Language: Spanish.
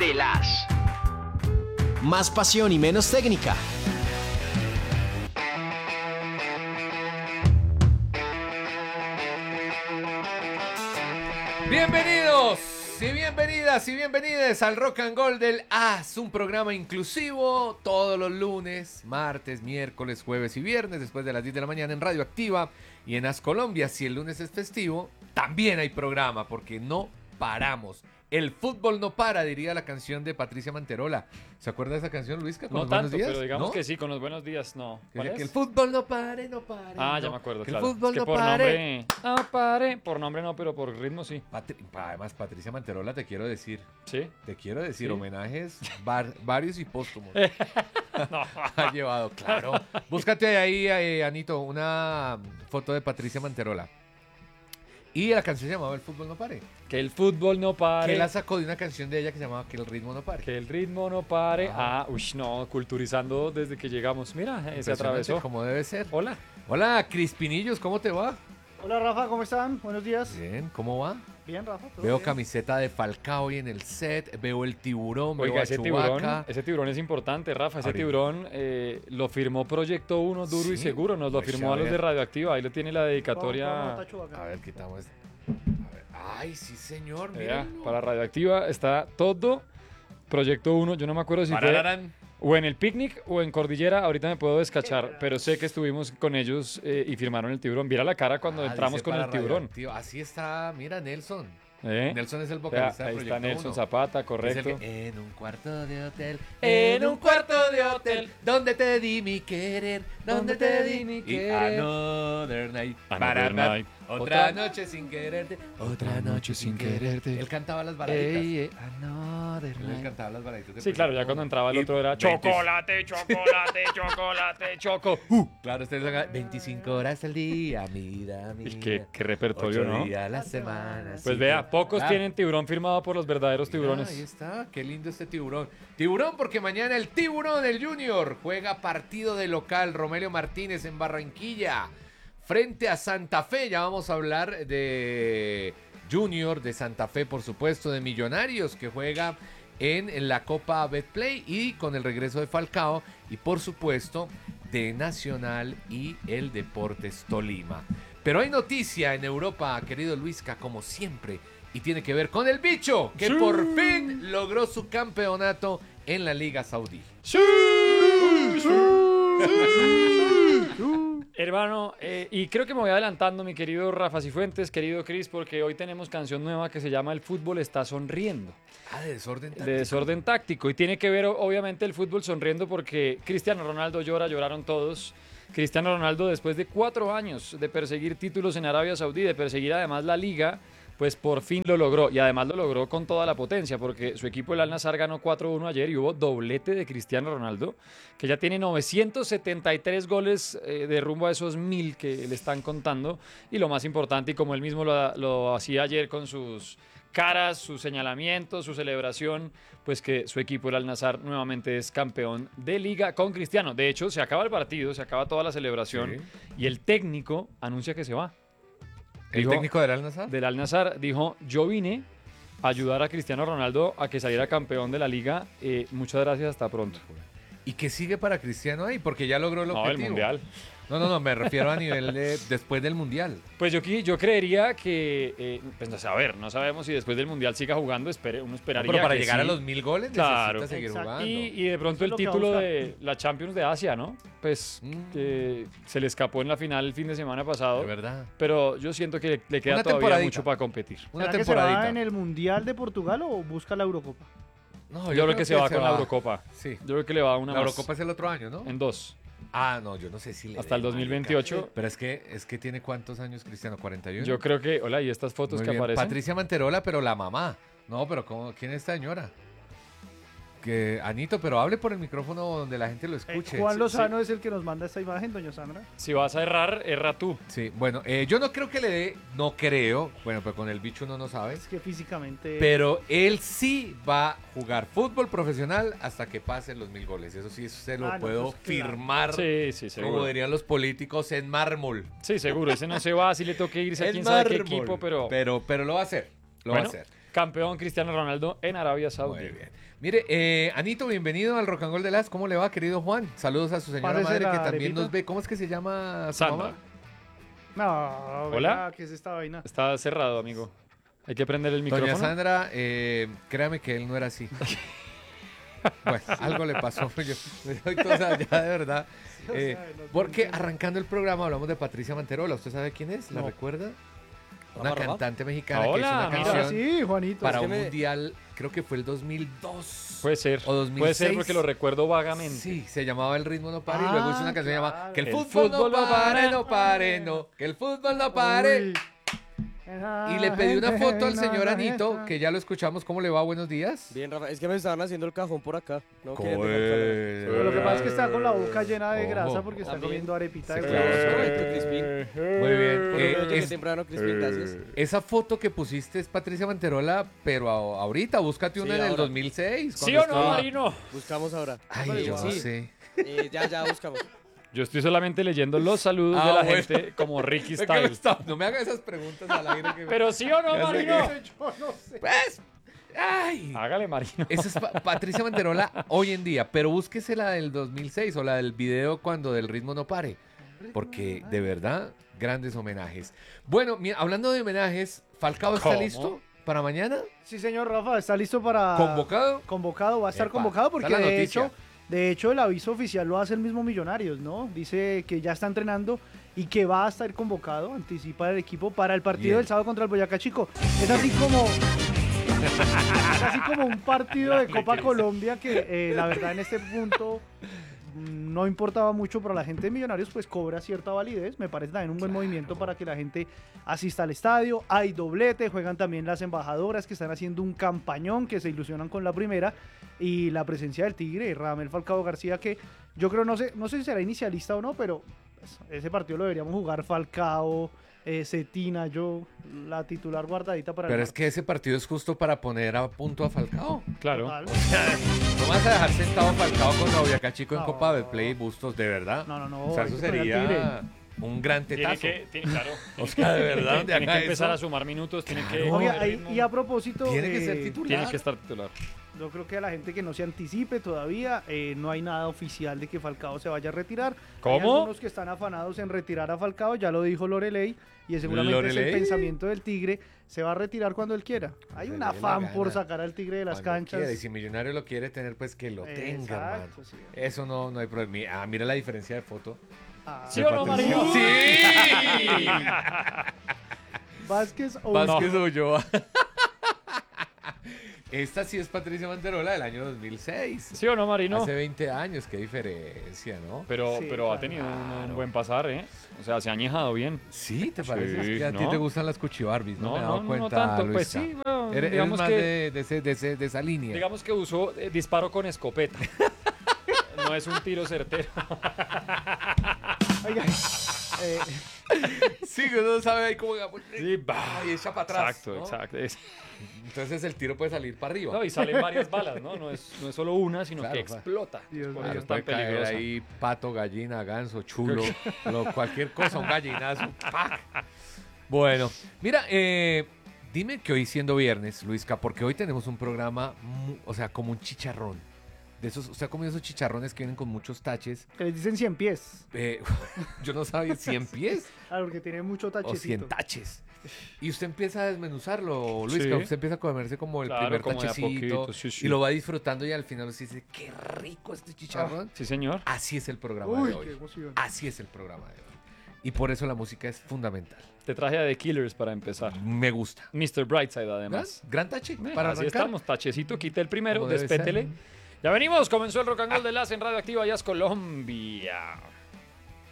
de las. Más pasión y menos técnica. Bienvenidos y bienvenidas y bienvenides al Rock and Gold del AS, un programa inclusivo todos los lunes, martes, miércoles, jueves y viernes después de las 10 de la mañana en Radio Activa y en AS Colombia. Si el lunes es festivo, también hay programa porque no paramos. El fútbol no para, diría la canción de Patricia Manterola. ¿Se acuerda de esa canción, Luisca? No tanto, pero digamos que sí, con los buenos días, no. ¿Cuál es? Que el fútbol no pare, no pare. Ah, no. ya me acuerdo, Que claro. el fútbol es que no por pare. nombre, no pare. Por nombre no, pero por ritmo sí. Además, Patricia Manterola, te quiero decir. ¿Sí? Te quiero decir, ¿Sí? homenajes varios y póstumos. No. Ha llevado, claro. Búscate ahí, Anito, una foto de Patricia Manterola. Y la canción se llamaba El fútbol no pare. Que el fútbol no pare. Que la sacó de una canción de ella que se llamaba Que el ritmo no pare. Que el ritmo no pare. No, culturizando desde que llegamos. Mira, se atravesó. Como debe ser. Hola. Hola, Crispinillos, ¿cómo te va? Hola Rafa, ¿cómo están? Buenos días. Bien, ¿cómo va? Bien, Rafa. ¿todo Veo bien? camiseta de Falcao hoy en el set, veo el tiburón, veo Oiga, a ese Chewbacca. tiburón es importante, Rafa. Ese Ahorita. tiburón lo firmó Proyecto 1 duro y Sí. seguro. Nos lo Pues, firmó a a los ver. de Radioactiva. Ahí lo tiene la dedicatoria. Vamos a Chewbacca. A ver, quitamos esto. A ver. Ay, sí, señor, Vea, mírenlo. para Radioactiva está todo. Proyecto 1, yo no me acuerdo si fue Parararán. o en el picnic o en Cordillera, ahorita me puedo descachar, pero sé que estuvimos con ellos y firmaron el tiburón. Mira la cara cuando entramos Dice con para el tiburón. Radioactivo. Así está, mira, Nelson. ¿Eh? Nelson es el Vea, vocalista ahí de está Proyecto Nelson 1. Zapata, Es el correcto. que, en un cuarto de hotel, En un cuarto de hotel, donde te di mi querer, donde te di mi querer. Another night, Another night. otra noche sin quererte, otra noche sin quererte. Él cantaba las baladitas. Another Él night. cantaba las baladitas. de Sí, claro, ya Proyecto cuando 1. entraba el Y otro era 20 chocolate, chocolate, chocolate, choco. Claro, ustedes hagan 25 horas al día, mira, Y mira. qué repertorio, 8 ¿no? días a la semana. Pues sí, vea, pocos claro. tienen tiburón firmado por los verdaderos Mira, tiburones. ahí está, qué lindo este tiburón. Tiburón porque mañana el tiburón, el Junior, juega partido de local. Romelio Martínez en Barranquilla, frente a Santa Fe. Ya vamos a hablar de Junior, de Santa Fe, por supuesto, de Millonarios, que juega en la Copa Betplay y con el regreso de Falcao. Y por supuesto, de Nacional y el Deportes Tolima. Pero hay noticia en Europa, querido Luisca, como siempre, y tiene que ver con el bicho, que Sí. por fin logró su campeonato en la Liga Saudí. Hermano, y creo que me voy adelantando, mi querido Rafa Cifuentes, querido Cris, porque hoy tenemos canción nueva que se llama El fútbol está sonriendo, Ah, de desorden táctico. de desorden táctico. Y tiene que ver, obviamente, el fútbol sonriendo porque Cristiano Ronaldo llora, lloraron todos. Cristiano Ronaldo, después de 4 años de perseguir títulos en Arabia Saudí, de perseguir además la Liga, pues por fin lo logró. Y además lo logró con toda la potencia, porque su equipo, el Al-Nassr, ganó 4-1 ayer y hubo doblete de Cristiano Ronaldo, que ya tiene 973 goles de rumbo a esos 1000 que le están contando. Y lo más importante, y como él mismo lo hacía ayer con sus caras, sus señalamientos, su celebración, pues que su equipo, el Al-Nassr, nuevamente es campeón de Liga con Cristiano. De hecho, se acaba el partido, se acaba toda la celebración y el técnico anuncia que se va. ¿El Dijo- técnico del Al-Nassr? Del Al-Nassr dijo, yo vine a ayudar a Cristiano Ronaldo a que saliera campeón de la Liga. Muchas gracias, hasta pronto. ¿Y qué sigue para Cristiano ahí? Porque ya logró el No, objetivo. el Mundial. No, me refiero a nivel de después del Mundial. Pues yo creería que, pues no sé, a ver, no sabemos si después del Mundial siga jugando, uno esperaría Pero para que llegar sí. a los 1000 goles Claro. necesita seguir Exacto. jugando. Y de pronto Eso es el lo que va a título buscar. de la Champions de Asia, ¿no? Pues que se le escapó en la final el fin de semana pasado. De verdad. Pero yo siento que le queda Una todavía temporadita. mucho para competir. Una ¿Será que se va temporadita. en el Mundial de Portugal o busca la Eurocopa? No, Yo creo que se va con la Eurocopa. Sí. Yo creo que le va a una La más. Eurocopa es el otro año, ¿no? En 2. Ah, no, yo no sé si le Hasta el dé, 2028. marica. Pero es que tiene ¿cuántos años Cristiano? ¿41? Yo creo que, hola, y estas fotos Muy que bien. aparecen. Patricia Manterola, pero la mamá. No, pero ¿quién es esta señora? Que Anito, pero hable por el micrófono donde la gente lo escuche. Juan Lozano es el que nos manda esta imagen, doña Sandra. Si vas a errar, erra tú. Sí, bueno, yo no creo que le dé, no creo, bueno, pero con el bicho uno no sabe, Es que físicamente... pero él sí va a jugar fútbol profesional hasta que pasen los 1000 goles. Eso sí, eso se lo Ah, no, puedo pues claro. firmar, Sí, como seguro. dirían los políticos, en mármol. Sí, seguro. Ese no se va, si le toque irse a En quién sabe qué mármol. equipo, pero... Pero lo va a hacer, lo va a Bueno, hacer. Campeón Cristiano Ronaldo en Arabia Saudí. Muy bien. Mire, Anito, bienvenido al Rock and Roll de Las. ¿Cómo le va, querido Juan? Saludos a su señora Pásese madre que la también arepita. nos ve. ¿Cómo es que se llama su Sandra. mamá? No, Hola. ¿verdad? ¿Qué es esta vaina? Está cerrado, amigo. Hay que prender el Doña micrófono. Sandra, créame que él no era así. Bueno, algo le pasó. Yo me doy cosas ya de verdad. o sea, no Porque entiendo. arrancando el programa hablamos de Patricia Manterola. ¿Usted sabe quién es? ¿La No. recuerda? Una Rafa. cantante mexicana Hola, que hizo una mira. Ahora canción sí, Juanito. para Es un que me- mundial, creo que fue el 2002. Puede ser. O 2006. Puede ser porque lo recuerdo vagamente. Sí, se llamaba El ritmo no pare y luego hizo una canción llamada claro. Que el El fútbol no fútbol no pare, pare. no pare, no. Que el fútbol no pare. Uy. Y le pedí una foto al señor Anito, que ya lo escuchamos. ¿Cómo le va? Buenos días. Bien, Rafa, es que me estaban haciendo el cajón por acá. No querían Coe- dejar calor. Pero lo que pasa es que está con la boca llena de Ojo. grasa porque está También. comiendo arepita Sí, de claro, huevo. es correcto, Crispín. Muy bien. Por lo menos llegué Es- temprano, Crispín, gracias. esa foto que pusiste es Patricia Manterola, pero ahorita, búscate una Sí, del ahora. 2006. ¿Sí cuando o no, estaba- Marino? Buscamos ahora. Ay, yo no Sí. sé. Ya buscamos. Yo estoy solamente leyendo los saludos Ah, de la bueno. gente como Ricky Es que no Styles. No me haga esas preguntas al aire. Pero sí o no, Ya sé Marino. Yo no sé. Pues, ay. Hágale, Marino. Esa es Patricia Manterola hoy en día, pero búsquese la del 2006 o la del video cuando del ritmo no pare, porque de verdad, grandes homenajes. Bueno, mira, hablando de homenajes, ¿Falcao está ¿Cómo? listo para mañana? Sí, señor Rafa, está listo para... ¿Convocado? Convocado, va a estar Epa, convocado está porque la de noticia. hecho el aviso oficial lo hace el mismo Millonarios, ¿no? Dice que ya está entrenando y que va a estar convocado, anticipa el equipo para el partido Bien. del sábado contra el Boyacá Chico. Es así como un partido de Copa Colombia que la verdad en este punto no importaba mucho, pero la gente de Millonarios pues cobra cierta validez. Me parece también un buen movimiento para que la gente asista al estadio. Hay doblete, juegan también las embajadoras que están haciendo un campañón, que se ilusionan con la primera, y la presencia del Tigre, Radamel Falcao García, que yo creo, no sé si será inicialista o no, pero pues, ese partido lo deberíamos jugar Falcao, Cetina, yo, la titular guardadita para Pero el es que ese partido es justo para poner a punto a Falcao. Claro. Total. No vas a dejar sentado a Falcao con la Boyacá Chico en No. Copa de Play Bustos, de verdad. No, O sea, hay eso que poner al sería un gran Tiene tetazo. que, claro. O sea, de verdad, donde Tiene que haga empezar eso. a sumar minutos, tiene que... Claro. Oiga, coger ritmo. y a propósito, Tiene que ser titular. Tiene que estar titular. yo creo que a la gente que no se anticipe todavía, no hay nada oficial de que Falcao se vaya a retirar. ¿Cómo? Hay algunos que están afanados en retirar a Falcao, ya lo dijo Loreley, y seguramente es ¿Loreley? el pensamiento del Tigre, se va a retirar cuando él quiera. Hay Se un le dé la afán por gana. sacar al Tigre de las Cuando canchas. quiera, y si Millonario lo quiere tener, pues que lo tenga, hermano. Exacto, sí. Eso no hay problema. Ah, mira la diferencia de foto. Ah, ¿Sí o no, Patricia. Marino? ¡Sí! Vázquez o Vázquez Ulloa. Esta sí es Patricia Manterola del año 2006. ¿Sí o no, Marino? Hace 20 años, qué diferencia, ¿no? Pero, Sí, pero ha claro. tenido un buen pasar, ¿eh? O sea, se ha añejado bien. Sí, ¿te parece? Sí, Es que a ti ¿no? te gustan las cuchibarbis, ¿no? No, Me he dado no cuenta, tanto. Pues Luisca. sí, bueno, Eres digamos más que, de esa línea. digamos que usó disparo con escopeta. No es un tiro certero. Oiga, Sí, que uno sabe ahí cómo... Sí, va. y echa para atrás. Exacto, ¿no? exacto. Entonces el tiro puede salir para arriba. No, y salen varias balas, ¿no? No es solo una, sino Claro, que claro. explota. Dios Por mío. eso es Puede tan caer peligrosa. ahí pato, gallina, ganso, chulo, cualquier cosa, un gallinazo. ¡Pac! Bueno, mira, dime que hoy siendo viernes, Luisca, porque hoy tenemos un programa, o sea, como un chicharrón. De esos, ¿usted ha comido esos chicharrones que vienen con muchos taches? que les dicen 100 pies, Yo no sabía, 100 pies claro, porque tiene mucho o 100 tachecito. taches. Y usted empieza a desmenuzarlo, Luisca. Sí. Usted empieza a comerse como el Claro, primer como de a tachecito poquito, sí, sí. y lo va disfrutando y al final usted dice, qué rico este chicharrón. Sí, señor. Así es el programa Uy, de hoy. qué emoción. Así es el programa de hoy. Y por eso la música es fundamental. Te traje a The Killers para empezar. Me gusta. Mr. Brightside, además. Gran tache Así para arrancar. estamos, tachecito, quita el primero, Como debe despétele. ser. Ya venimos, comenzó el Rock and Roll de Las en Radioactiva Jazz Colombia.